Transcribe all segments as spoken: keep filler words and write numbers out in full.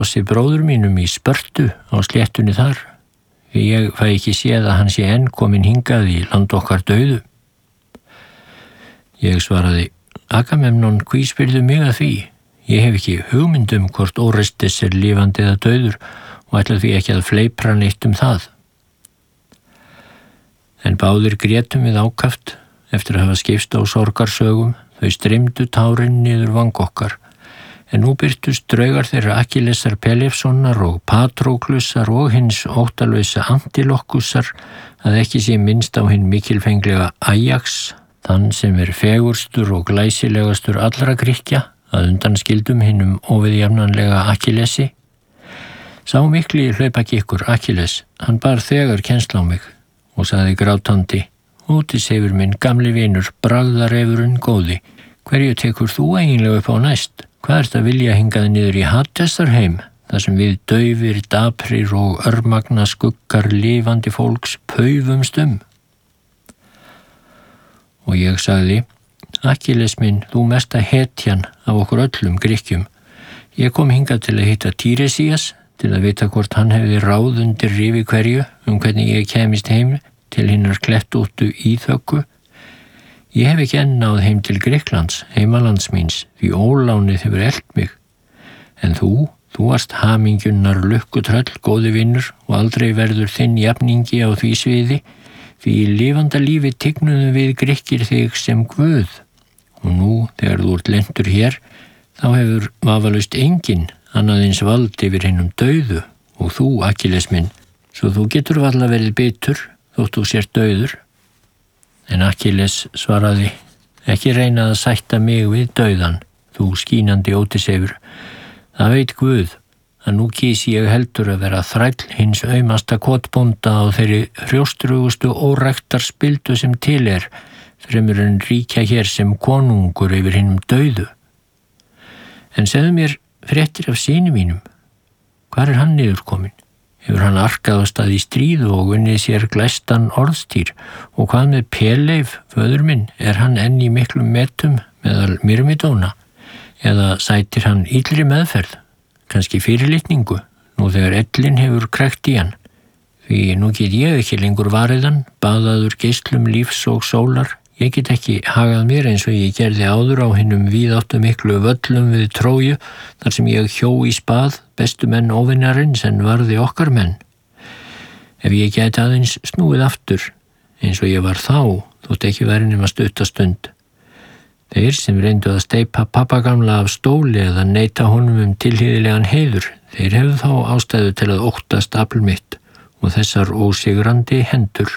Ossi bróður mínum í Spörtu á sléttunni þar. Ég fæ ekki séð að hann sé enn kominn hingað í land okkar dauðu. Ég svaraði, Agamemnon, hví spyrðu mig að því? Ég hef ekki hugmynd um hvort Orestes er lifandi eða dauður og ætla því ekki að fleipra neitt um það. En báðir grétum við ákaft eftir að hafa skipst á sorgarsögum, þau streymdu tárin niður vang okkar. En nú byrtust draugar þeirra Akkillesar Pelefssonar og Patróklusar og hins óttalausa Antilokkusar að ekki sé minnst á hinn mikilfenglega Ajax, þann sem er fegurstur og glæsilegastur allra Grikkja, að undanskildum hinnum óviðjafnanlega Akkillesi. Sá mikli hlaupagikkur Akkilles, hann bar þegar kennsl á mig og sagði grátandi, Ódysseifur minn, gamli vinur, bragðarefurinn góði, hverju tekur þú eiginlega upp á næst? Hvað ert að vilja hingað niður í Hadesarheim, þar sem við daufir, daprir og örmagna skuggar lifandi fólks paufumst um? Og ég sagði, Akkilles minn, þú mesta hetjan af okkur öllum Grikkjum. Ég kom hingað til að hitta Tíresías, til að vita hvort hann hefði ráð undir rifi hverju um hvernig ég kemist heim til hinnar klettúttu Íþökku. Ég hef ekki enn náð heim til Grikklands, heimalands míns, því ólánið hefur elt mig. En þú, þú varst hamingjunnar lukkutröll, góði vinnur, og aldrei verður þinn jafningi á því sviði, því í lifanda lífi tignuðum við Grikkir þig sem guð. Og nú, þegar þú ert lentur hér, þá hefur vafalaust enginn annað eins vald yfir hinnum dauðu, og þú, Akkilles minn, svo þú getur varla verið bitur, þótt þú sért dauður. En Akkilles svaraði, ekki reyna að sætta mig við dauðan, þú skínandi Ódysseifur. Það veit Guð að nú kýs ég heldur að vera þræll hins aumasta kotbónda á þeirri hrjóstrugustu óræktar spildu sem til er, fremur en ríkja hér sem konungur yfir hinnum dauðu. En segðu mér fréttir af syni mínum. Hvar er hann niður kominn? Hefur hann arkað á stað í stríðu og unnið sér glæstan orðstýr, og hvað með Peleif, föður minn, er hann enn í miklum metum meðal Myrmidóna, eða sætir hann illri meðferð, kannski fyrirlitningu, nú þegar ellin hefur krækt í hann, því nú get ég ekki lengur varið hann, baðaður geislum lífs og sólar. Ég get ekki hagað mér eins og ég gerði áður á hinnum víðáttu miklu völlum við Tróju, þar sem ég hjó í spað bestu menn óvinnarins en varði okkar menn. Ef ég gæti aðeins snúið aftur, eins og ég var þá, þótt ekki verið nema stuttastund. Þeir sem reyndu að steypa pappagamla af stóli eða neita honum um tilhýðilegan heiður, þeir hefðu þá ástæðu til að óttast afl mitt og þessar ósigrandi hendur.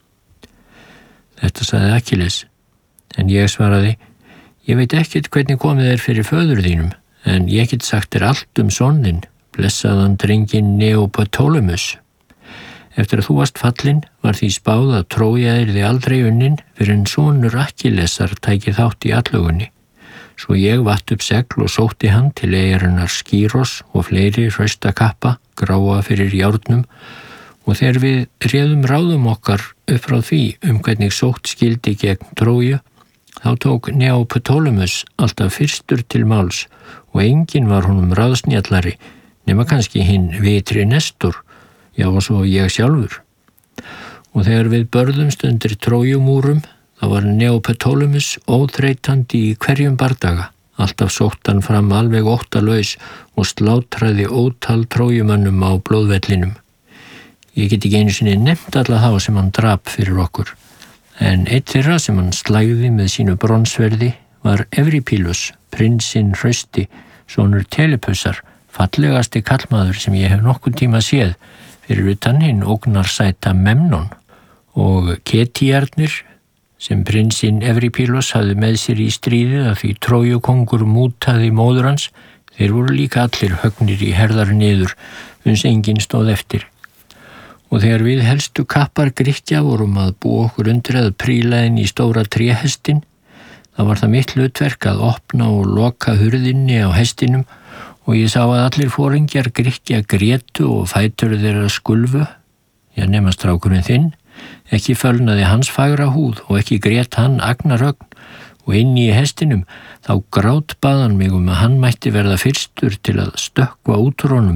Þetta sagði Akkilles, en ég svaraði, ég veit ekkert hvernig komið er fyrir föður þínum, en ég get sagt þér allt um soninn, blessaðan drenginn Neoptólemos. Eftir að þú varst fallinn var því spáð að Trója yrði aldrei unnin fyrir en sonur Akkillesar tæki þátt í allögunni. Svo ég vatt upp segl og sótti hann til eyjarinnar Skýros og fleiri hraustakappa, gráa fyrir járnum, og þegar við réðum ráðum okkar upp frá því um hvernig sótt skildi gegn Tróju, þá tók Neoptólemos alltaf fyrstur til máls og enginn var honum ráðsnjallari nema kannski hinn vitri Nestor, já og svo ég sjálfur. Og þegar við börðumst undir Trójumúrum, þá var Neoptólemos óþreytandi í hverjum bardaga. Alltaf sótt hann fram alveg óttalaus og slátraði ótal Trójumönnum á blóðvellinum. Ég get ekki einu sinni nefnt alla þá sem hann drap fyrir okkur, en eitt þeirra sem hann slægði með sínu bronsverði var Evripílus, prinsinn hrausti, sonur Telepusar, fallegasti kallmaður sem ég hef nokkurn tíma séð, fyrir utan hinn ógnarsæta Memnon, og Ketíarnir, sem prinsinn Evripílus hafði með sér í stríðið að því Trójukongur mútaði móður hans, þeir voru líka allir högnir í herðar niður, uns enginn stóð eftir. Og þegar við helstu kappar Grikkja vorum að búa okkur undir að príla inn í stóra tréhestin, þá var það mitt hlutverk að opna og loka hurðinni á hestinum og ég sá að allir foringjar Grikkja grétu og fætur þeirra skulfu, já nema strákurinn þinn, ekki fölnaði hans fagra húð og ekki grét hann agnarögn, og inni í hestinum þá grátbað hann mig um að hann mætti verða fyrstur til að stökkva út úr honum